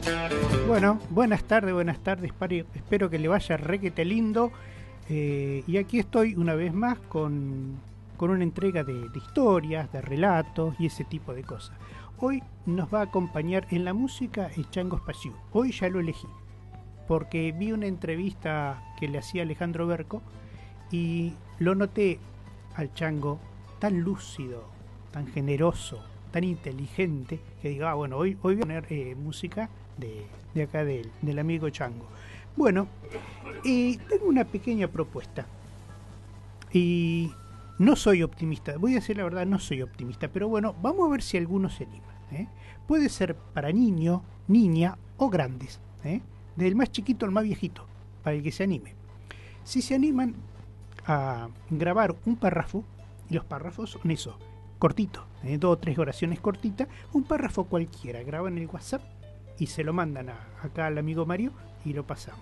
Bueno, buenas tardes, Pari. Espero que le vaya requete lindo. Y aquí estoy una vez más con una entrega de historias, de relatos y ese tipo de cosas. Hoy nos va a acompañar en la música el Chango Espaciú. Hoy ya lo elegí, porque vi una entrevista que le hacía Alejandro Berco y lo noté al Chango tan lúcido, tan generoso, tan inteligente, que digo, bueno, hoy voy a poner música de acá del amigo Chango. Bueno, tengo una pequeña propuesta. Y no soy optimista, voy a decir la verdad, no soy optimista, pero bueno, vamos a ver si alguno se anima. Puede ser para niño, niña o grandes, del más chiquito al más viejito, para el que se anime. Si se animan a grabar un párrafo, y los párrafos son eso, cortitos, 2 o 3 oraciones cortitas, un párrafo cualquiera, graban el WhatsApp y se lo mandan acá al amigo Mario y lo pasamos.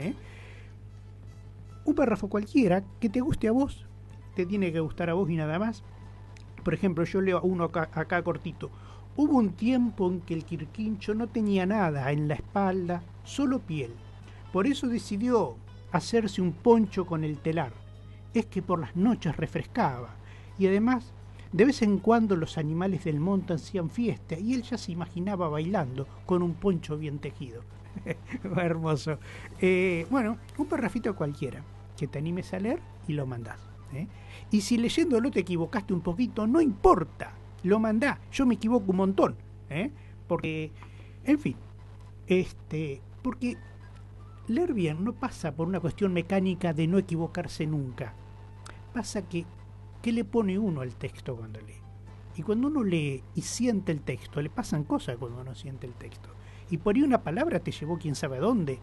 Un párrafo cualquiera que te guste a vos, te tiene que gustar a vos y nada más. Por ejemplo, yo leo uno acá cortito. Hubo un tiempo en que el Quirquincho no tenía nada en la espalda, solo piel. Por eso decidió hacerse un poncho con el telar. Es que por las noches refrescaba. Y además, de vez en cuando los animales del monte hacían fiesta y él ya se imaginaba bailando con un poncho bien tejido. Hermoso. Bueno, un parrafito cualquiera que te animes a leer y lo mandás. Y si leyéndolo te equivocaste un poquito, no importa, lo mandás. Yo me equivoco un montón, porque, en fin, porque leer bien no pasa por una cuestión mecánica de no equivocarse nunca. Pasa que ¿qué le pone uno al texto cuando lee? Y cuando uno lee y siente el texto, le pasan cosas cuando uno siente el texto. Y por ahí una palabra te llevó quién sabe a dónde,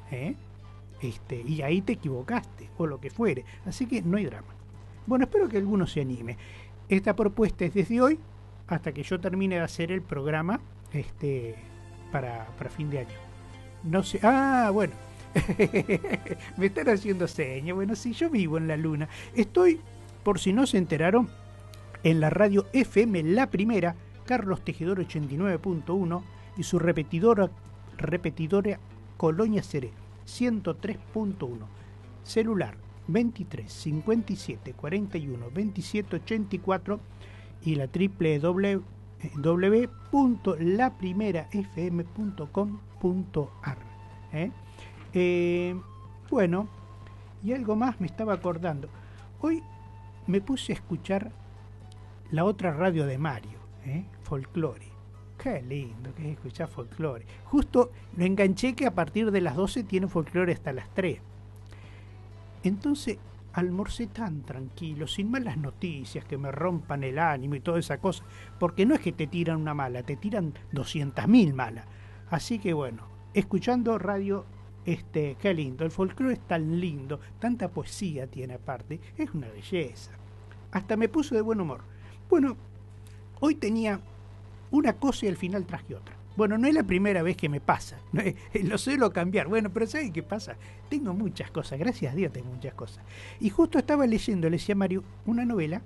y ahí te equivocaste, o lo que fuere. Así que no hay drama. Bueno, espero que alguno se anime. Esta propuesta es desde hoy hasta que yo termine de hacer el programa para fin de año. No sé. Ah, bueno. Me están haciendo señas. Bueno, sí, yo vivo en la luna. Estoy, por si no se enteraron, en la radio FM La Primera, Carlos Tejedor 89.1 y su repetidora Colonia Seré 103.1. Celular 23 57 41 27 84 y la www.laprimerafm.com.ar. Bueno, y algo más me estaba acordando. Hoy me puse a escuchar la otra radio de Mario, Folklore. Qué lindo que es escuchar folclore. Justo lo enganché que a partir de las 12 tiene folclore hasta las 3. Entonces almorcé tan tranquilo, sin malas noticias que me rompan el ánimo y toda esa cosa. Porque no es que te tiran una mala, te tiran 200.000 malas. Así que bueno, escuchando radio, qué lindo. El folclore es tan lindo, tanta poesía tiene aparte. Es una belleza. Hasta me puso de buen humor. Bueno, hoy tenía una cosa y al final traje otra. Bueno, no es la primera vez que me pasa, lo suelo cambiar. Bueno, pero ¿sabes qué pasa? Tengo muchas cosas, gracias a Dios tengo muchas cosas. Y justo estaba leyendo, le decía Mario, una novela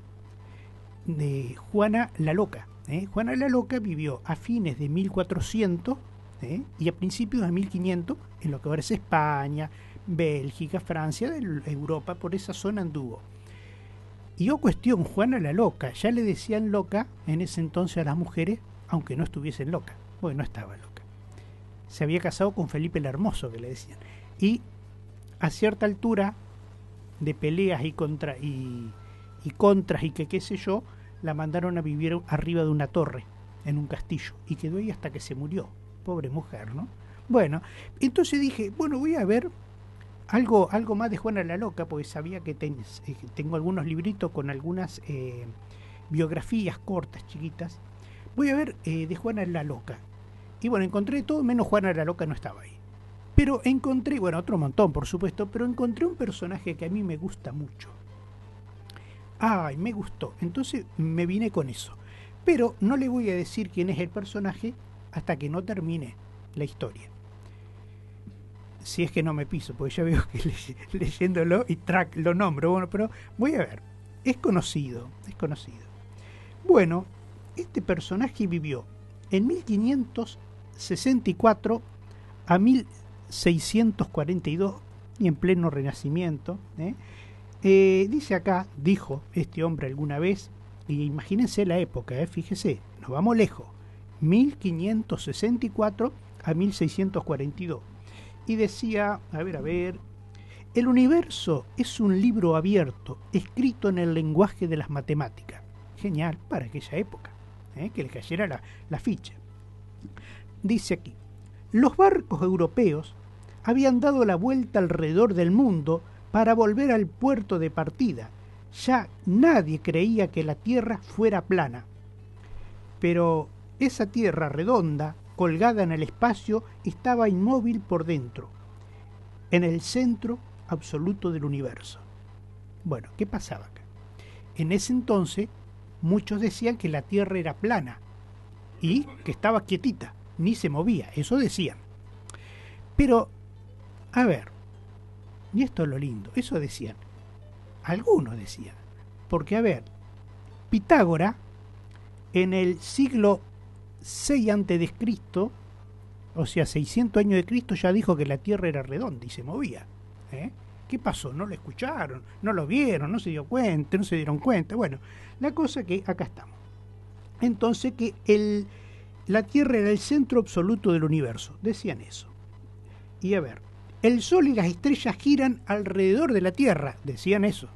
de Juana la Loca. Juana la Loca vivió a fines de 1400 y a principios de 1500 en lo que ahora es España, Bélgica, Francia, Europa, por esa zona anduvo. Y cuestión, Juana la Loca, ya le decían loca en ese entonces a las mujeres, aunque no estuviesen locas. Bueno, no estaba loca. Se había casado con Felipe el Hermoso, que le decían. Y a cierta altura de peleas y contras y qué sé yo, la mandaron a vivir arriba de una torre, en un castillo. Y quedó ahí hasta que se murió. Pobre mujer, ¿no? Bueno, entonces dije, bueno, voy a ver algo más de Juana la Loca, porque sabía que tengo algunos libritos con algunas biografías cortas, chiquitas. Voy a ver de Juana la Loca. Y bueno, encontré todo menos Juana la Loca no estaba ahí. Pero encontré, bueno, otro montón, por supuesto, pero encontré un personaje que a mí me gusta mucho. Ay, me gustó. Entonces me vine con eso. Pero no le voy a decir quién es el personaje hasta que no termine la historia. Si es que no me piso, porque ya veo que leyéndolo y lo nombro. Bueno, pero voy a ver. Es conocido. Bueno, este personaje vivió en 1564 a 1642 y en pleno Renacimiento. Dice acá, dijo este hombre alguna vez, y imagínense la época, fíjese, nos vamos lejos, 1564 a 1642. Y decía, a ver, el universo es un libro abierto, escrito en el lenguaje de las matemáticas. Genial para aquella época, que le cayera la ficha. Dice aquí, los barcos europeos habían dado la vuelta alrededor del mundo para volver al puerto de partida. Ya nadie creía que la Tierra fuera plana. Pero esa Tierra redonda, colgada en el espacio, estaba inmóvil por dentro, en el centro absoluto del universo. Bueno, ¿qué pasaba acá? En ese entonces, muchos decían que la Tierra era plana y que estaba quietita, ni se movía, eso decían. Pero, a ver, y esto es lo lindo, eso decían. Algunos decían. Porque, a ver, Pitágoras, en el siglo 6 a.C., o sea, 600 años de Cristo, ya dijo que la Tierra era redonda y se movía. ¿Qué pasó? ¿No lo escucharon? ¿No lo vieron? ¿No se dio cuenta? ¿No se dieron cuenta? Bueno, la cosa que acá estamos. Entonces que la Tierra era el centro absoluto del universo. Decían eso. Y a ver, el Sol y las estrellas giran alrededor de la Tierra. Decían eso.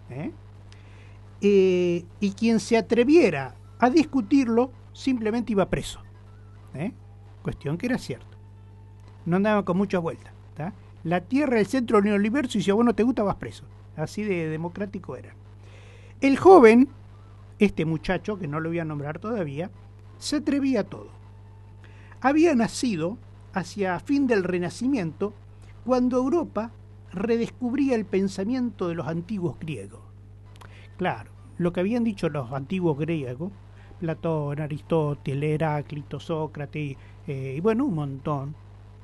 Y quien se atreviera a discutirlo simplemente iba preso. Cuestión que era cierto. No andaban con muchas vueltas. La Tierra es el centro del universo y si a vos no te gusta vas preso. Así de democrático era. El joven, este muchacho, que no lo voy a nombrar todavía, se atrevía a todo. Había nacido hacia fin del Renacimiento, cuando Europa redescubría el pensamiento de los antiguos griegos. Claro, lo que habían dicho los antiguos griegos, Platón, Aristóteles, Heráclito, Sócrates, y bueno, un montón,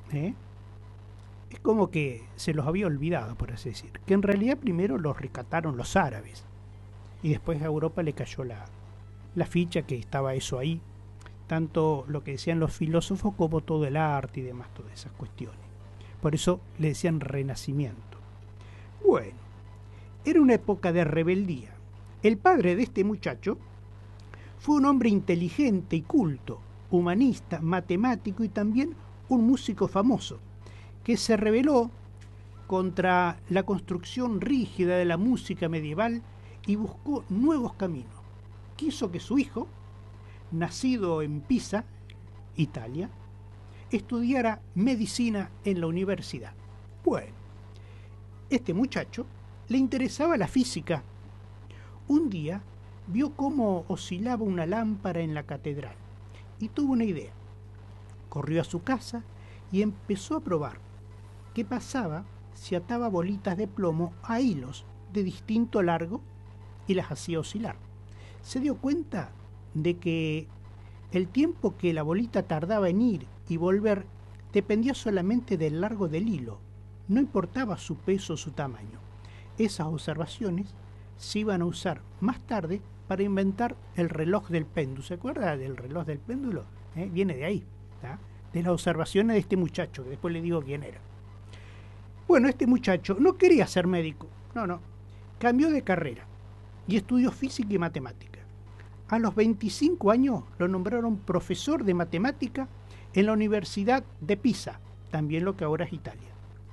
es como que se los había olvidado, por así decir. Que en realidad primero los rescataron los árabes, y después a Europa le cayó la ficha que estaba eso ahí, tanto lo que decían los filósofos como todo el arte y demás, todas esas cuestiones. Por eso le decían Renacimiento. Bueno, era una época de rebeldía. El padre de este muchacho fue un hombre inteligente y culto, humanista, matemático y también un músico famoso, que se rebeló contra la construcción rígida de la música medieval y buscó nuevos caminos. Quiso que su hijo, nacido en Pisa, Italia, estudiara medicina en la universidad. Bueno, este muchacho le interesaba la física. Un día vio cómo oscilaba una lámpara en la catedral y tuvo una idea. Corrió a su casa y empezó a probar qué pasaba si ataba bolitas de plomo a hilos de distinto largo y las hacía oscilar. Se dio cuenta de que el tiempo que la bolita tardaba en ir y volver dependía solamente del largo del hilo, no importaba su peso o su tamaño. Esas observaciones se iban a usar más tarde para inventar el reloj del péndulo. ¿Se acuerda del reloj del péndulo? Viene de ahí, ¿tá? De las observaciones de este muchacho, que después le digo quién era. Bueno, este muchacho no quería ser médico, no, cambió de carrera y estudió física y matemática. A los 25 años lo nombraron profesor de matemática en la Universidad de Pisa, también lo que ahora es Italia.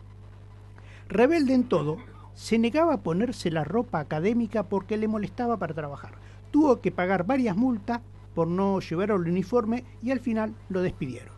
Rebelde en todo, se negaba a ponerse la ropa académica porque le molestaba para trabajar. Tuvo que pagar varias multas por no llevar el uniforme y al final lo despidieron.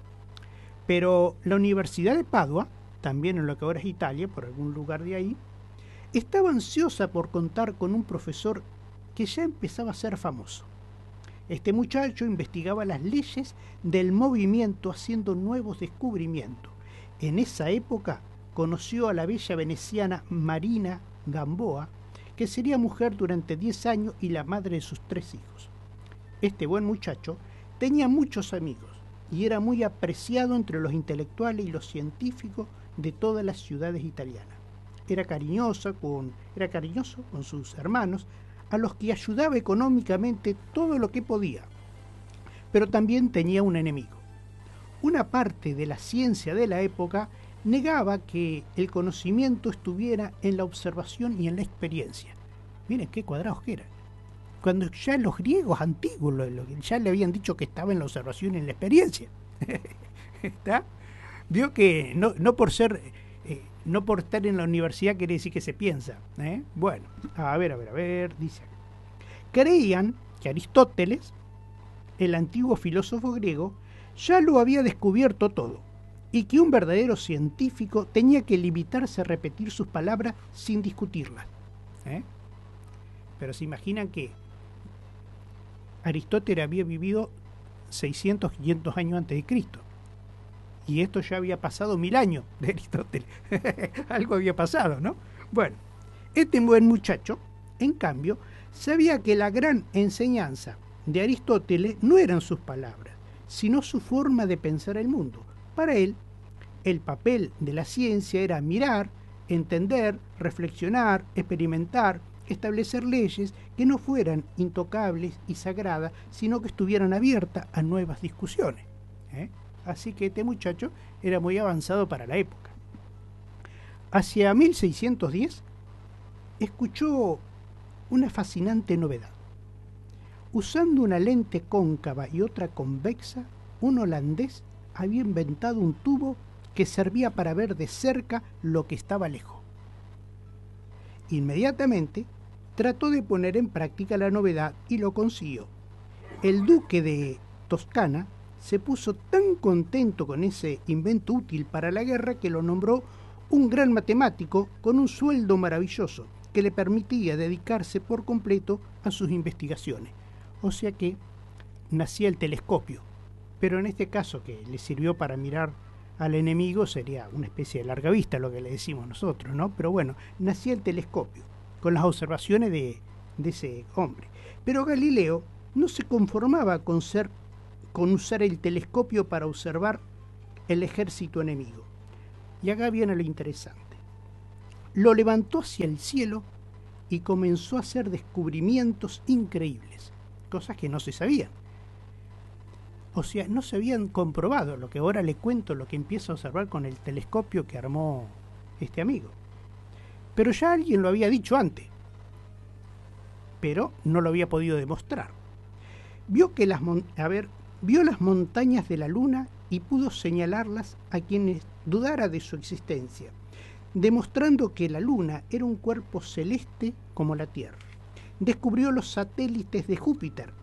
Pero la Universidad de Padua, también en lo que ahora es Italia, por algún lugar de ahí, estaba ansiosa por contar con un profesor que ya empezaba a ser famoso. Este muchacho investigaba las leyes del movimiento haciendo nuevos descubrimientos. En esa época conoció a la bella veneciana Marina Gamboa, que sería mujer durante 10 años y la madre de sus 3 hijos. Este buen muchacho tenía muchos amigos y era muy apreciado entre los intelectuales y los científicos de todas las ciudades italianas. Era cariñoso con sus hermanos, a los que ayudaba económicamente todo lo que podía. Pero también tenía un enemigo, una parte de la ciencia de la época negaba que el conocimiento estuviera en la observación y en la experiencia. Miren qué cuadrados que eran. Cuando ya los griegos antiguos ya le habían dicho que estaba en la observación y en la experiencia. ¿Está? Vio que no por estar en la universidad quiere decir que se piensa. Bueno, a ver, dice. Creían que Aristóteles, el antiguo filósofo griego, ya lo había descubierto todo, y que un verdadero científico tenía que limitarse a repetir sus palabras sin discutirlas. Pero se imaginan que Aristóteles había vivido 600, 500 años antes de Cristo. Y esto ya había pasado 1000 años de Aristóteles. Algo había pasado, ¿no? Bueno, este buen muchacho, en cambio, sabía que la gran enseñanza de Aristóteles no eran sus palabras, sino su forma de pensar el mundo. Para él, el papel de la ciencia era mirar, entender, reflexionar, experimentar, establecer leyes que no fueran intocables y sagradas, sino que estuvieran abiertas a nuevas discusiones. Así que este muchacho era muy avanzado para la época. Hacia 1610 escuchó una fascinante novedad. Usando una lente cóncava y otra convexa, un holandés había inventado un tubo que servía para ver de cerca lo que estaba lejos. Inmediatamente trató de poner en práctica la novedad y lo consiguió. El duque de Toscana se puso tan contento con ese invento útil para la guerra que lo nombró un gran matemático con un sueldo maravilloso que le permitía dedicarse por completo a sus investigaciones. O sea que nacía el telescopio, pero en este caso que le sirvió para mirar al enemigo sería una especie de larga vista, lo que le decimos nosotros, ¿no? Pero bueno, nacía el telescopio con las observaciones de ese hombre. Pero Galileo no se conformaba con usar el telescopio para observar el ejército enemigo. Y acá viene lo interesante. Lo levantó hacia el cielo y comenzó a hacer descubrimientos increíbles, cosas que no se sabían. O sea, no se habían comprobado, lo que ahora le cuento, lo que empieza a observar con el telescopio que armó este amigo. Pero ya alguien lo había dicho antes, pero no lo había podido demostrar. Vio las montañas de la luna y pudo señalarlas a quienes dudara de su existencia, demostrando que la luna era un cuerpo celeste como la Tierra. Descubrió los satélites de Júpiter.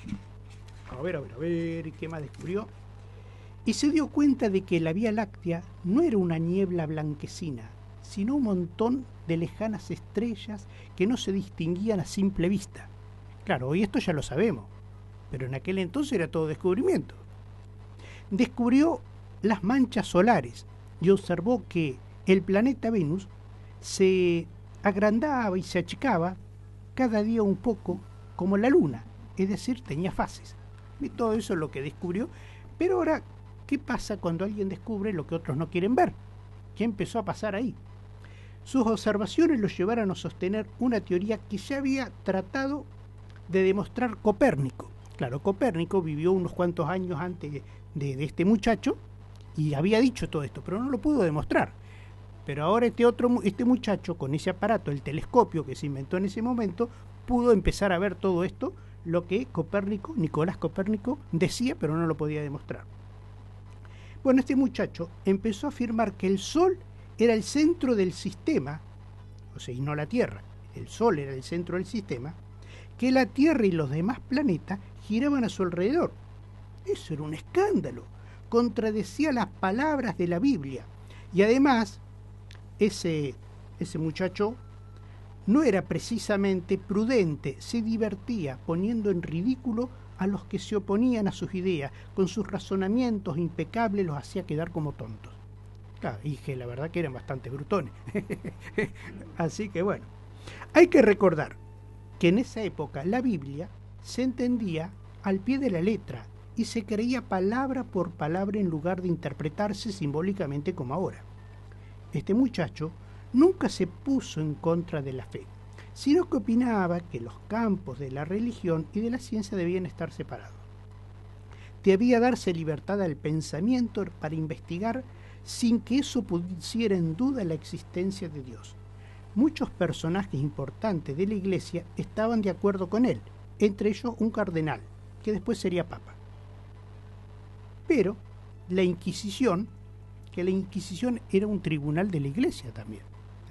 A ver, ¿qué más descubrió? Y se dio cuenta de que la Vía Láctea no era una niebla blanquecina, sino un montón de lejanas estrellas que no se distinguían a simple vista. Claro, hoy esto ya lo sabemos, pero en aquel entonces era todo descubrimiento. Descubrió las manchas solares y observó que el planeta Venus se agrandaba y se achicaba cada día un poco como la luna, es decir, tenía fases. Y todo eso es lo que descubrió. Pero ahora, ¿qué pasa cuando alguien descubre lo que otros no quieren ver? ¿Qué empezó a pasar ahí? Sus observaciones lo llevaron a sostener una teoría que ya había tratado de demostrar Copérnico. Claro, Copérnico vivió unos cuantos años antes de este muchacho y había dicho todo esto, pero no lo pudo demostrar. Pero ahora este muchacho, con ese aparato, el telescopio que se inventó en ese momento, pudo empezar a ver todo esto, lo que Nicolás Copérnico, decía, pero no lo podía demostrar. Bueno, este muchacho empezó a afirmar que el Sol era el centro del sistema, o sea, y no la Tierra. El Sol era el centro del sistema, que la Tierra y los demás planetas giraban a su alrededor. Eso era un escándalo. Contradecía las palabras de la Biblia. Y además, ese muchacho no era precisamente prudente, se divertía poniendo en ridículo a los que se oponían a sus ideas, con sus razonamientos impecables los hacía quedar como tontos. Claro, y que la verdad que eran bastante brutones. Así que bueno, hay que recordar que en esa época la Biblia se entendía al pie de la letra y se creía palabra por palabra en lugar de interpretarse simbólicamente como ahora. Este muchacho nunca se puso en contra de la fe, sino que opinaba que los campos de la religión y de la ciencia debían estar separados. debía darse libertad al pensamiento para investigar sin que eso pusiera en duda la existencia de Dios. Muchos personajes importantes de la Iglesia estaban de acuerdo con él, entre ellos un cardenal, que después sería papa. Pero la Inquisición, que la Inquisición era un tribunal de la Iglesia también,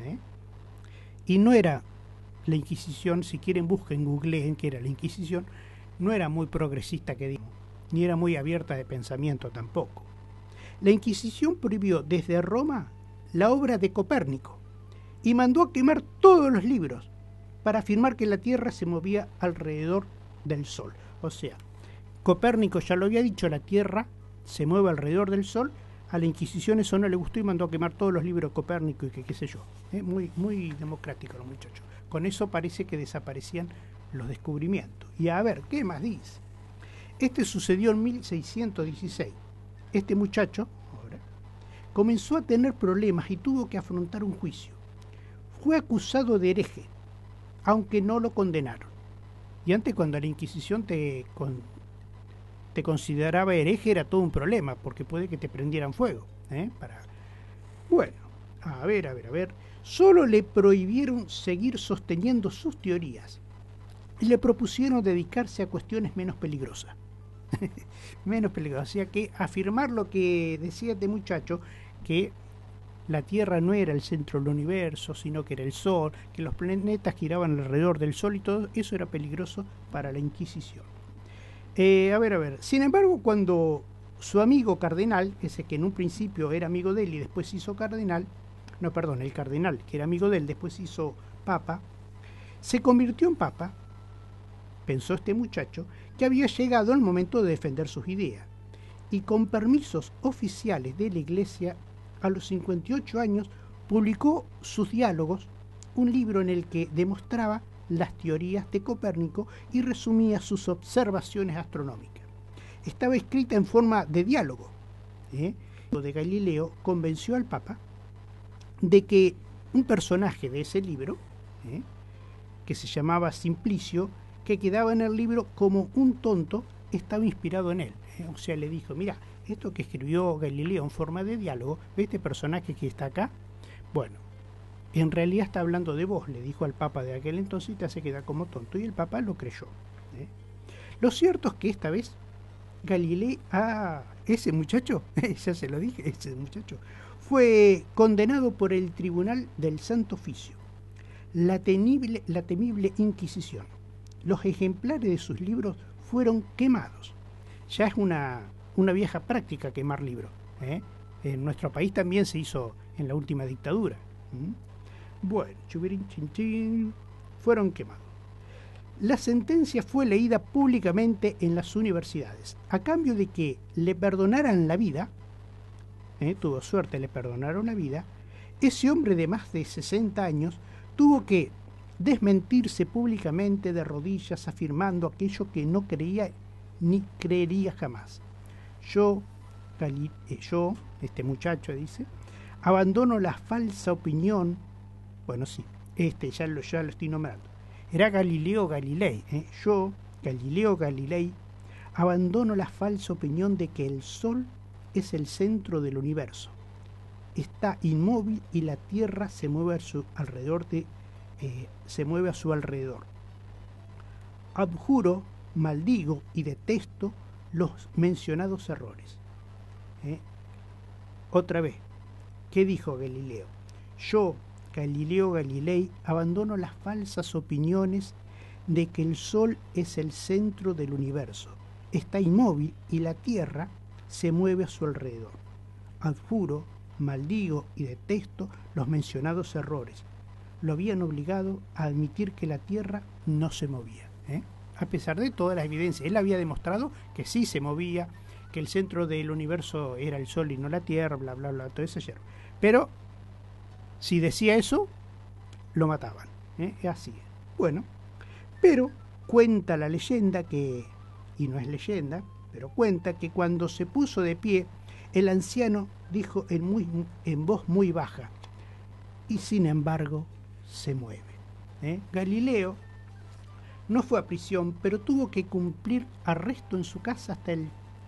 y no era la Inquisición, si quieren busquen, googleen qué era la Inquisición, no era muy progresista, que digamos, ni era muy abierta de pensamiento tampoco. La Inquisición prohibió desde Roma la obra de Copérnico y mandó a quemar todos los libros para afirmar que la Tierra se movía alrededor del Sol. O sea, Copérnico ya lo había dicho, la Tierra se mueve alrededor del Sol. A la Inquisición eso no le gustó y mandó a quemar todos los libros de Copérnico y que qué sé yo. Muy, muy democrático los muchachos. Con eso parece que desaparecían los descubrimientos. Y a ver, ¿qué más dice? Este sucedió en 1616. Este muchacho ahora comenzó a tener problemas y tuvo que afrontar un juicio. Fue acusado de hereje, aunque no lo condenaron. Y antes, cuando la Inquisición te consideraba hereje, era todo un problema, porque puede que te prendieran fuego. Bueno, a ver. Solo le prohibieron seguir sosteniendo sus teorías y le propusieron dedicarse a cuestiones menos peligrosas. Menos peligrosas. O sea que afirmar lo que decía este muchacho, que la Tierra no era el centro del universo, sino que era el Sol, que los planetas giraban alrededor del Sol y todo eso era peligroso para la Inquisición. A ver. Sin embargo, cuando su amigo cardenal, ese que en un principio era amigo de él y después se hizo cardenal, el cardenal que era amigo de él, después se hizo papa, se convirtió en papa, pensó este muchacho, que había llegado el momento de defender sus ideas, y con permisos oficiales de la Iglesia, a los 58 años, publicó sus diálogos, un libro en el que demostraba las teorías de Copérnico y resumía sus observaciones astronómicas. Estaba escrita en forma de diálogo. De Galileo convenció al Papa de que un personaje de ese libro, que se llamaba Simplicio, que quedaba en el libro como un tonto, estaba inspirado en él. O sea, le dijo, mira, esto que escribió Galileo en forma de diálogo, este personaje que está acá, bueno, en realidad está hablando de vos, le dijo al Papa de aquel entonces, y te hace quedar como tonto. Y el Papa lo creyó. Lo cierto es que esta vez Galileo, ese muchacho, ya se lo dije, ese muchacho, fue condenado por el Tribunal del Santo Oficio, la temible Inquisición. Los ejemplares de sus libros fueron quemados. Ya es una vieja práctica quemar libros. En nuestro país también se hizo en la última dictadura. Bueno, chubirín, chin, chin, fueron quemados. La sentencia fue leída públicamente en las universidades. A cambio de que le perdonaran la vida, tuvo suerte, le perdonaron la vida, ese hombre de más de 60 años tuvo que desmentirse públicamente de rodillas, afirmando aquello que no creía ni creería jamás. Yo, este muchacho dice, abandono la falsa opinión. Bueno, sí, ya lo estoy nombrando. Era Galileo Galilei. Yo, Galileo Galilei, abandono la falsa opinión de que el Sol es el centro del universo. Está inmóvil y la Tierra se mueve a su alrededor. Abjuro, maldigo y detesto los mencionados errores. Otra vez, ¿qué dijo Galileo? Yo, Galileo Galilei, abandono las falsas opiniones de que el Sol es el centro del universo. Está inmóvil y la Tierra se mueve a su alrededor. Abjuro, maldigo y detesto los mencionados errores. Lo habían obligado a admitir que la Tierra no se movía. A pesar de todas las evidencias, él había demostrado que sí se movía, que el centro del universo era el Sol y no la Tierra, bla, bla, bla, todo ese yerro. Pero si decía eso, lo mataban. Así es. Bueno, pero cuenta la leyenda que, y no es leyenda, pero cuenta que cuando se puso de pie, el anciano dijo en voz muy baja, y sin embargo se mueve. Galileo no fue a prisión, pero tuvo que cumplir arresto en su casa hasta el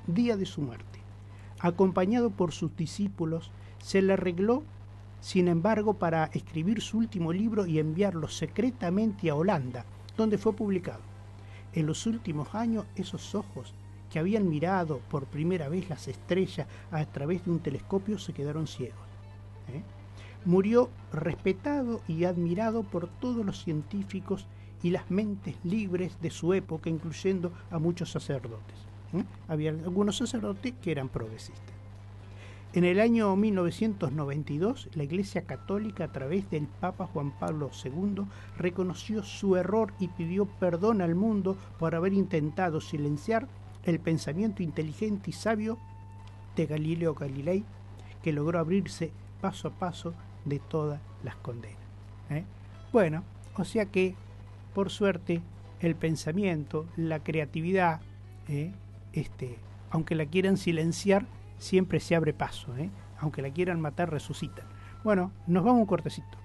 día de su muerte. Acompañado por sus discípulos, se le arregló, sin embargo, para escribir su último libro y enviarlo secretamente a Holanda, donde fue publicado. En los últimos años, esos ojos que habían mirado por primera vez las estrellas a través de un telescopio se quedaron ciegos. Murió respetado y admirado por todos los científicos y las mentes libres de su época, incluyendo a muchos sacerdotes. Había algunos sacerdotes que eran progresistas. En el año 1992, la Iglesia Católica, a través del Papa Juan Pablo II, reconoció su error y pidió perdón al mundo por haber intentado silenciar el pensamiento inteligente y sabio de Galileo Galilei, que logró abrirse paso a paso de todas las condenas. Bueno, o sea que, por suerte, el pensamiento, la creatividad, aunque la quieran silenciar, siempre se abre paso, aunque la quieran matar, resucitan. Bueno, nos vamos a un cortecito.